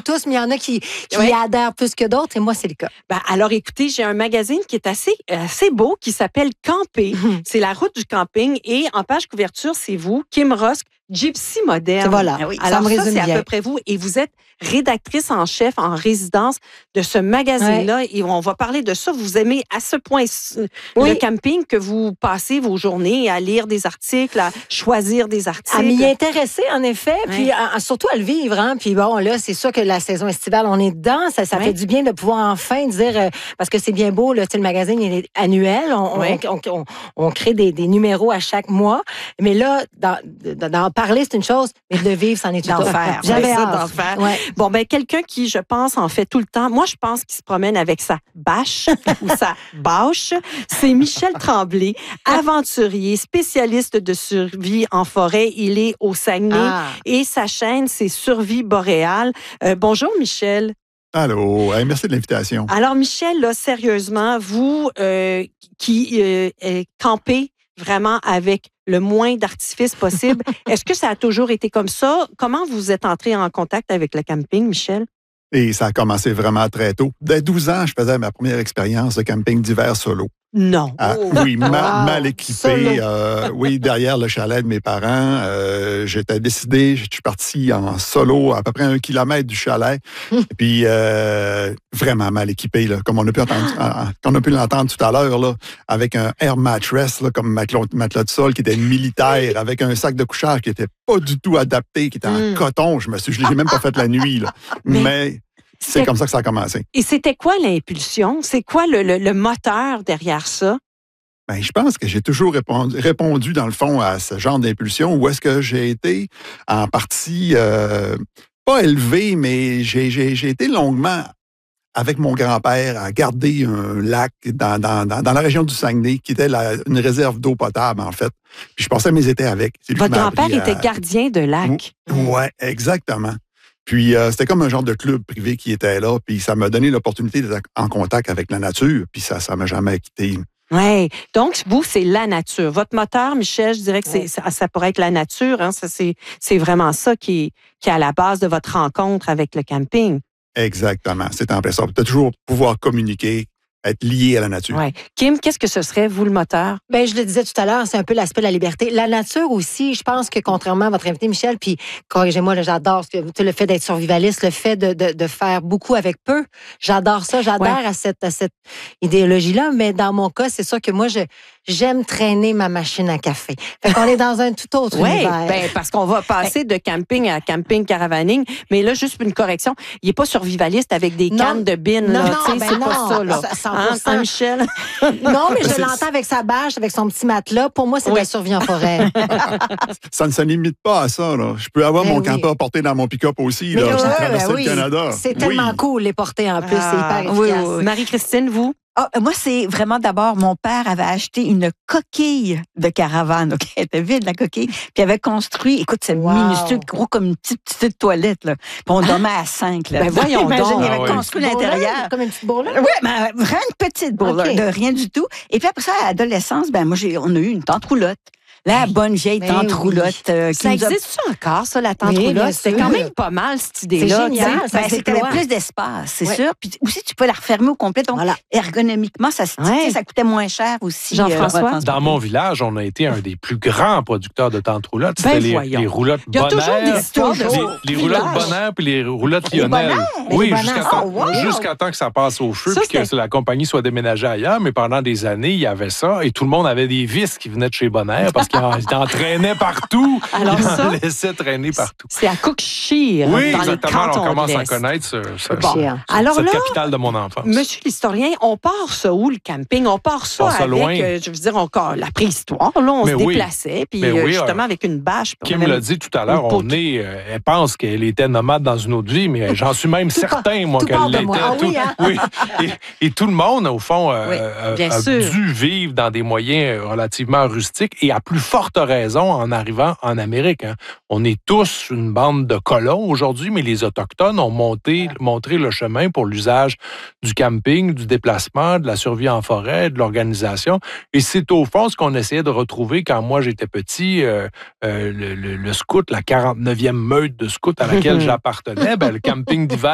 tous, mais il y en a qui y adhèrent plus que d'autres, et moi, c'est le cas. Alors, écoutez, j'ai un magazine qui est assez beau, qui s'appelle Camper. C'est la route du camping, et en page couverture, c'est vous, Kim Rosk, Gypsy moderne. Voilà. Oui. Alors, ça, c'est à peu près vous. Et vous êtes rédactrice en chef, en résidence de ce magazine-là. Et on va parler de ça. Vous aimez à ce point le camping que vous passez vos journées à lire des articles, à choisir des articles. À m'y intéresser, en effet. Puis surtout à le vivre. Hein. Puis bon, là, c'est sûr que la saison estivale, on est dedans. Ça fait du bien de pouvoir enfin dire... parce que c'est bien beau, là, le magazine, il est annuel. On crée des numéros à chaque mois. Mais là, d'en parler, c'est une chose, mais de vivre, c'en est tout autre. J'avais hâte d'en faire. Ouais. Bon, quelqu'un qui, je pense, en fait tout le temps, moi, je pense qu'il se promène avec sa bâche ou sa bâche, c'est Michel Tremblay, aventurier, spécialiste de survie en forêt. Il est au Saguenay et sa chaîne, c'est Survie boréale. Bonjour, Michel. Allô, merci de l'invitation. Alors, Michel, là, sérieusement, vous qui campez vraiment avec le moins d'artifice possible. Est-ce que ça a toujours été comme ça? Comment vous êtes entré en contact avec le camping, Michel? Et ça a commencé vraiment très tôt. Dès 12 ans, je faisais ma première expérience de camping d'hiver solo. Non. Oui, mal équipé. Derrière le chalet de mes parents. J'étais décidé, je suis parti en solo à peu près 1 kilomètre du chalet. Et puis, vraiment mal équipé, là, comme on a pu l'entendre tout à l'heure, là, avec un air mattress, là, comme matelas de sol, qui était militaire, avec un sac de couchage qui n'était pas du tout adapté, qui était en coton. Je l'ai même pas fait la nuit. Là. Mais c'est comme ça que ça a commencé. Et c'était quoi l'impulsion? C'est quoi le moteur derrière ça? Je pense que j'ai toujours répondu, dans le fond, à ce genre d'impulsion, où est-ce que j'ai été en partie, pas élevé, mais j'ai été longuement avec mon grand-père à garder un lac dans la région du Saguenay, qui était une réserve d'eau potable, en fait. Puis je passais mes étés avec. Votre grand-père était gardien de lac? Oui, exactement. Puis, c'était comme un genre de club privé qui était là, puis ça m'a donné l'opportunité d'être en contact avec la nature, puis ça m'a jamais quitté. Oui. Donc, vous, c'est la nature. Votre moteur, Michel, je dirais que ça pourrait être la nature. Hein? C'est vraiment ça qui est à la base de votre rencontre avec le camping. Exactement. C'est en plein ça. De toujours pouvoir communiquer, être lié à la nature. Ouais. Kim, qu'est-ce que ce serait, vous, le moteur? Je le disais tout à l'heure, c'est un peu l'aspect de la liberté. La nature aussi, je pense que contrairement à votre invité, Michel, puis corrigez-moi, là, j'adore le fait d'être survivaliste, le fait de faire beaucoup avec peu. J'adore ça, j'adhère à cette idéologie-là, mais dans mon cas, c'est sûr que moi, j'aime traîner ma machine à café. Fait qu'on est dans un tout autre univers. Parce qu'on va passer de camping à camping caravaning, mais là, juste une correction, il n'est pas survivaliste avec des cannes de bines. Non, c'est pas ça, là. Hein, Michel? Non, mais je l'entends avec sa bâche, avec son petit matelas. Pour moi, c'est de la survie en forêt. Ça ne se limite pas à ça. Là. Je peux avoir mon campeur porté dans mon pick-up aussi. J'ai traversé le Canada. C'est tellement cool, les porter en plus. C'est hyper efficace. Oui. Marie-Christine, vous? Moi, c'est vraiment d'abord, mon père avait acheté une coquille de caravane. Donc, elle était vide, la coquille. Puis, il avait construit, écoute, c'est minuscule, gros comme une petite toilette. Là. Puis, on dormait à 5. Là. Voyons donc. Il avait construit l'intérieur. Comme une petite bourre. Oui, mais vraiment une petite bourre, de rien du tout. Et puis, après ça, à l'adolescence, on a eu une tante roulotte. La bonne vieille tante roulotte. Ça existe-tu encore, ça, la tante roulotte? C'était quand même pas mal, cette idée-là. C'est génial. C'était plus d'espace, c'est sûr. Puis aussi, tu peux la refermer au complet. Donc, ergonomiquement, ça coûtait moins cher aussi. Jean-François? Dans mon village, on a été un des plus grands producteurs de tante roulotte. C'était les roulottes Bonheur. Il y a toujours des histoires les roulottes Bonheur puis les roulottes Lionel. Oui, jusqu'à temps que ça passe au feu puis que la compagnie soit déménagée ailleurs. Mais pendant des années, il y avait ça et tout le monde avait des vis qui venaient de chez Bonheur parce qu'il en traînait partout. Alors il en laissait traîner partout. C'est à Cookshire. Oui, dans exactement. On commence à connaître cette capitale de mon enfance. Monsieur l'historien, on part ça où, le camping? On part ça avec, loin. Je veux dire, encore la préhistoire. Là, on se déplaçait, puis justement avec une bâche. Kim l'a dit tout à l'heure, elle pense qu'elle était nomade dans une autre vie, mais j'en suis même certain, moi, qu'elle l'était. Et tout le monde, au fond, a dû vivre dans des moyens relativement rustiques et à plus forte raison en arrivant en Amérique. Hein. On est tous une bande de colons aujourd'hui, mais les Autochtones ont montré le chemin pour l'usage du camping, du déplacement, de la survie en forêt, de l'organisation. Et c'est au fond ce qu'on essayait de retrouver quand moi j'étais petit, le scout, la 49e meute de scouts à laquelle j'appartenais, le camping d'hiver